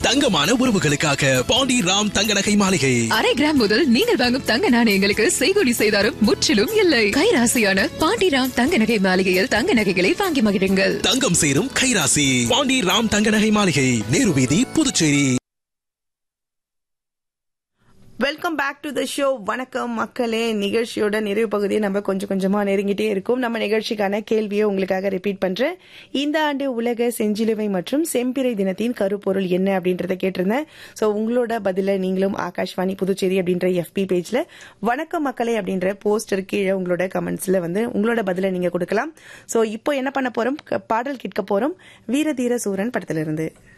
தங்கமான உறவுகளுக்காக பாண்டி ராம் தங்க நகை மாளிகை. அரை கிராம் முதல் நீங்கள் வாங்கும் தங்க நாணயங்களுக்கு செய்கூலி செய்தாரும் முற்றிலும் இல்லை. கைராசியான பாண்டி ராம் தங்க நகை மாளிகையில் தங்க நகைகளை வாங்கி மகிழுங்கள். தங்கம் சேரும் கைராசி பாண்டி ராம் தங்க நகை மாளிகை, நேரு வீதி, Puducherry. Welcome back to the show. வணக்கம் மக்களே. நிகழ்ச்சியோட நிறைவு பகுதியை நம்ம கொஞ்சம் கொஞ்சமா நெருங்கிட்டே இருக்கும். நம்ம நிகழ்ச்சிக்கான கேள்வியை உங்களுக்காக ரிப்பீட் பண்றேன். இந்த ஆண்டு உலக செஞ்சிலுவை மற்றும் செம்பிறை தினத்தின் கருப்பொருள் என்ன அப்படின்றத கேட்டிருந்தேன். ஸோ உங்களோட பதில நீங்களும் ஆகாஷ்வாணி புதுச்சேரி அப்படின்ற FB பேஜ்ல வணக்கம் மக்களே அப்படின்ற போஸ்டர் கீழே உங்களோட கமெண்ட்ஸ்ல உங்களோட பதில நீங்க கொடுக்கலாம். ஸோ இப்போ என்ன பண்ண போறோம், பாடல் கேட்க போறோம். வீரதீர சூரன் படத்திலிருந்து.